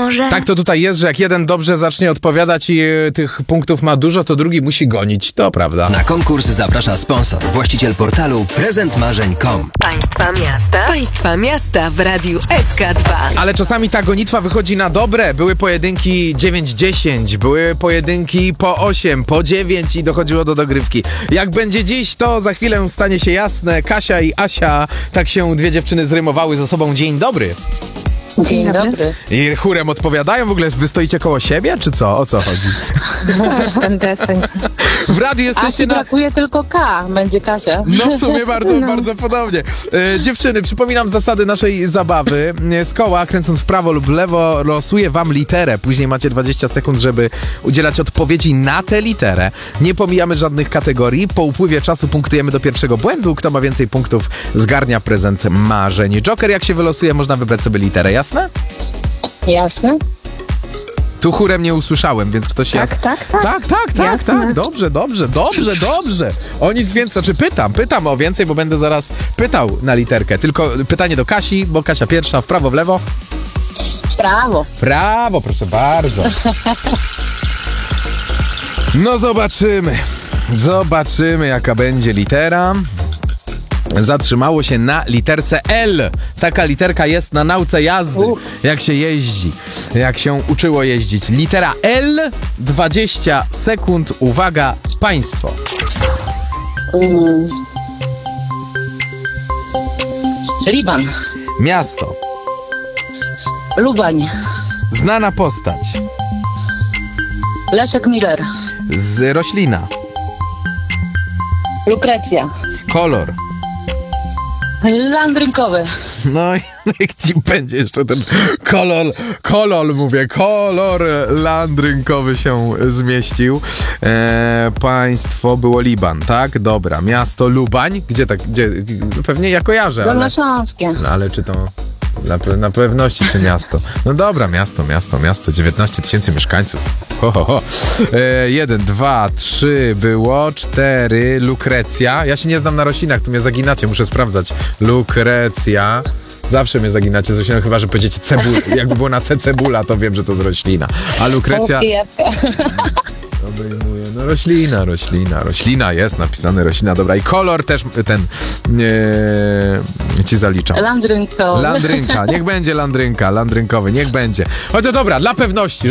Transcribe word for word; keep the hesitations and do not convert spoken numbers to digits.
może? Tak to tutaj jest, że jak jeden dobrze zacznie odpowiadać i y, tych punktów ma dużo, to drugi musi gonić. To prawda. Na konkurs zaprasza sponsor, właściciel portalu prezent marzeń kropka com. Państwa miasta. Państwa miasta w Radiu S K dwa. Ale czasami ta gonitwa wychodzi na dobre. Były pojedynki dziewięć dziesięć, były pojedynki po osiem, po dziewięć i dochodziło do dogrywki. Jak będzie dziś, to za chwilę stanie się jasne. Kasia i Asia, tak się dwie dziewczyny zrymowały ze sobą. Dzień dobry. Dzień dobry. I chórem odpowiadają? W ogóle wy stoicie koło siebie, czy co? O co chodzi? Ten deseń. W radiu jesteście Asi na... brakuje tylko K, będzie Kasia. No w sumie bardzo, no. bardzo podobnie. E, dziewczyny, przypominam zasady naszej zabawy. E, z koła, kręcąc w prawo lub lewo, losuje wam literę. Później macie dwadzieścia sekund, żeby udzielać odpowiedzi na tę literę. Nie pomijamy żadnych kategorii. Po upływie czasu punktujemy do pierwszego błędu. Kto ma więcej punktów, zgarnia prezent marzeń. Joker, jak się wylosuje, można wybrać sobie literę. Jasne? Jasne. Tu chórem nie usłyszałem, więc ktoś Tak, jasne. tak, tak. Tak, tak, tak, Jasne. tak. Dobrze, dobrze, dobrze, dobrze. O nic więcej, znaczy pytam, pytam o więcej, bo będę zaraz pytał na literkę. Tylko pytanie do Kasi, bo Kasia pierwsza, w prawo, w lewo. Brawo. Prawo, proszę bardzo. No zobaczymy. Zobaczymy, jaka będzie litera. Zatrzymało się na literce L. Taka literka jest na nauce jazdy. Jak się jeździ, jak się uczyło jeździć. Litera L, dwadzieścia sekund. Uwaga, państwo. Mm. Liban. Miasto. Lubań. Znana postać. Leszek Miller. Z roślina. Lukrecja. Kolor. Landrynkowy. No i niech ci będzie jeszcze ten kolor, kolor mówię, kolor landrynkowy się zmieścił. E, państwo było Liban, tak? Dobra, miasto Lubań. Gdzie tak, gdzie? Pewnie ja kojarzę, ale, Dolnośląskie. no, ale czy to na, pe- na pewności czy miasto? No dobra, miasto, miasto, miasto, dziewiętnaście tysięcy mieszkańców. Ho, ho, ho. E, jeden, dwa, trzy było, cztery, Lukrecja. Ja się nie znam na roślinach, tu mnie zaginacie, muszę sprawdzać. Lukrecja. Zawsze mnie zaginacie z rośliną, chyba że powiedziecie cebula. Jakby było na C cebula, to wiem, że to z roślina. A Lukrecja... Polskie jabłka. Obejmuje, no roślina, roślina, roślina jest napisane, roślina, dobra. I kolor też ten e, ci zaliczam. Landrynkowy. Landrynka, niech będzie landrynka, landrynkowy, niech będzie. Chociaż dobra, dla pewności,